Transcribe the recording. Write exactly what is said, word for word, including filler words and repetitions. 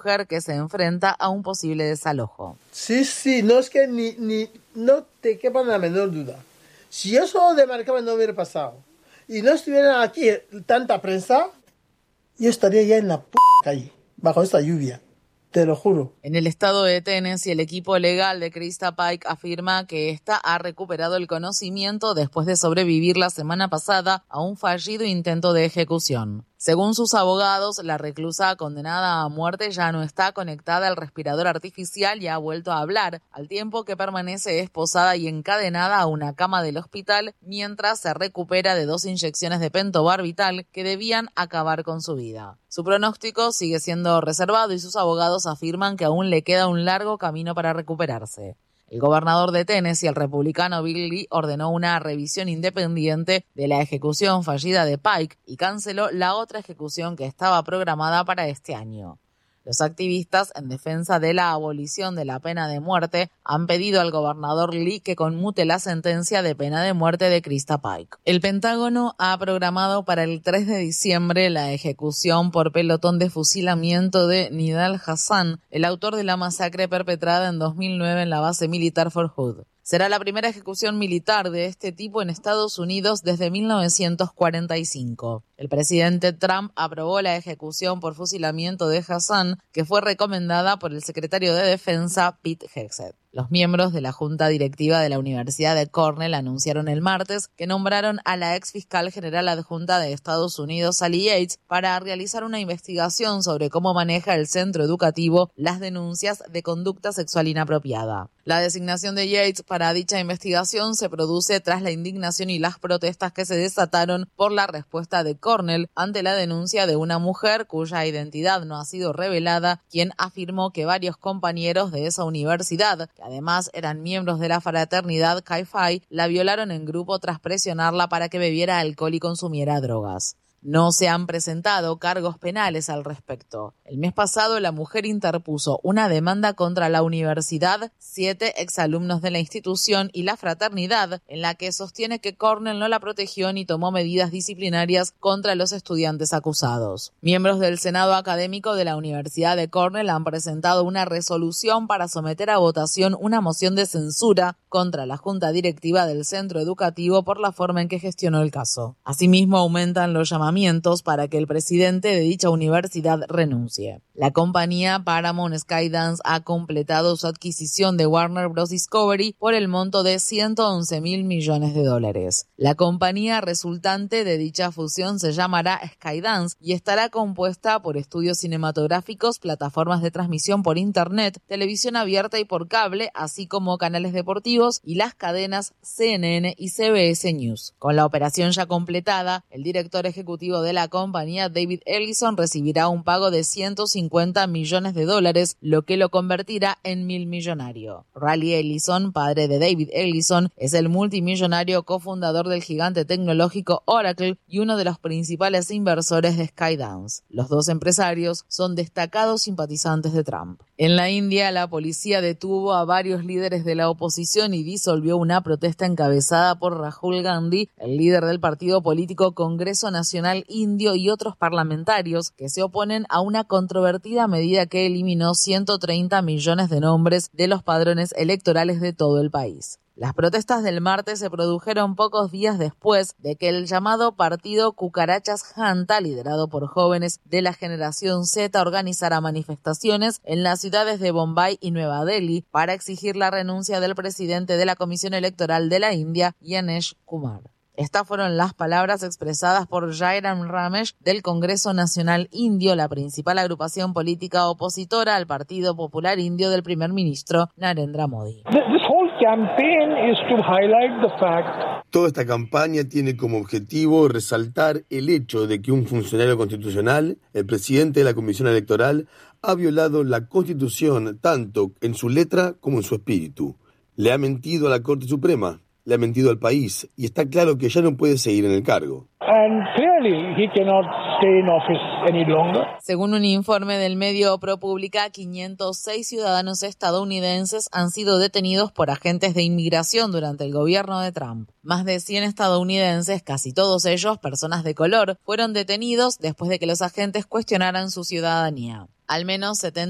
mujer que se enfrenta a un posible desalojo. Sí, sí, no es que ni, ni no te quepa la menor duda. Si eso de Maracaibo no hubiera pasado y no estuviera aquí tanta prensa, yo estaría ya en la p*** calle, bajo esta lluvia. Te lo juro. En el estado de Tennessee, el equipo legal de Krista Pike afirma que ésta ha recuperado el conocimiento después de sobrevivir la semana pasada a un fallido intento de ejecución. Según sus abogados, la reclusa condenada a muerte ya no está conectada al respirador artificial y ha vuelto a hablar, al tiempo que permanece esposada y encadenada a una cama del hospital mientras se recupera de dos inyecciones de pentobarbital que debían acabar con su vida. Su pronóstico sigue siendo reservado y sus abogados afirman que aún le queda un largo camino para recuperarse. El gobernador de Tennessee, el republicano Bill Lee, ordenó una revisión independiente de la ejecución fallida de Pike y canceló la otra ejecución que estaba programada para este año. Los activistas en defensa de la abolición de la pena de muerte han pedido al gobernador Lee que conmute la sentencia de pena de muerte de Krista Pike. El Pentágono ha programado para el tres de diciembre la ejecución por pelotón de fusilamiento de Nidal Hasan, el autor de la masacre perpetrada en dos mil nueve en la base militar Fort Hood. Será la primera ejecución militar de este tipo en Estados Unidos desde mil novecientos cuarenta y cinco. El presidente Trump aprobó la ejecución por fusilamiento de Hasan, que fue recomendada por el secretario de Defensa Pete Hegseth. Los miembros de la Junta Directiva de la Universidad de Cornell anunciaron el martes que nombraron a la ex fiscal general adjunta de Estados Unidos, Sally Yates, para realizar una investigación sobre cómo maneja el centro educativo las denuncias de conducta sexual inapropiada. La designación de Yates para dicha investigación se produce tras la indignación y las protestas que se desataron por la respuesta de Cornell ante la denuncia de una mujer cuya identidad no ha sido revelada, quien afirmó que varios compañeros de esa universidad, que además eran miembros de la fraternidad Chi Phi, la violaron en grupo tras presionarla para que bebiera alcohol y consumiera drogas. No se han presentado cargos penales al respecto. El mes pasado, la mujer interpuso una demanda contra la universidad, siete exalumnos de la institución y la fraternidad, en la que sostiene que Cornell no la protegió ni tomó medidas disciplinarias contra los estudiantes acusados. Miembros del Senado académico de la Universidad de Cornell han presentado una resolución para someter a votación una moción de censura contra la junta directiva del centro educativo por la forma en que gestionó el caso. Asimismo, aumentan los llamamientos para que el presidente de dicha universidad renuncie. La compañía Paramount Skydance ha completado su adquisición de Warner Bros. Discovery por el monto de ciento once mil millones de dólares. La compañía resultante de dicha fusión se llamará Skydance y estará compuesta por estudios cinematográficos, plataformas de transmisión por internet, televisión abierta y por cable, así como canales deportivos y las cadenas C N N y C B S News. Con la operación ya completada, el director ejecutivo de la compañía, David Ellison, recibirá un pago de ciento cincuenta millones de dólares, lo que lo convertirá en mil millonario. Ray Ellison, padre de David Ellison, es el multimillonario cofundador del gigante tecnológico Oracle y uno de los principales inversores de Skydance. Los dos empresarios son destacados simpatizantes de Trump. En la India, la policía detuvo a varios líderes de la oposición y disolvió una protesta encabezada por Rahul Gandhi, el líder del partido político Congreso Nacional Indio, y otros parlamentarios que se oponen a una controvertida medida que eliminó ciento treinta millones de nombres de los padrones electorales de todo el país. Las protestas del martes se produjeron pocos días después de que el llamado partido Cucarachas Janta, liderado por jóvenes de la generación Z, organizara manifestaciones en las ciudades de Bombay y Nueva Delhi para exigir la renuncia del presidente de la Comisión Electoral de la India, Ganesh Kumar. Estas fueron las palabras expresadas por Jairam Ramesh del Congreso Nacional Indio, la principal agrupación política opositora al Partido Popular Indio del primer ministro Narendra Modi. Toda esta campaña tiene como objetivo resaltar el hecho de que un funcionario constitucional, el presidente de la Comisión Electoral, ha violado la Constitución tanto en su letra como en su espíritu. Le ha mentido a la Corte Suprema, le ha mentido al país y está claro que ya no puede seguir en el cargo. Según un informe del medio ProPublica, quinientos seis ciudadanos estadounidenses han sido detenidos por agentes de inmigración durante el gobierno de Trump. Más de cien estadounidenses, casi todos ellos personas de color, fueron detenidos después de que los agentes cuestionaran su ciudadanía. Al menos setenta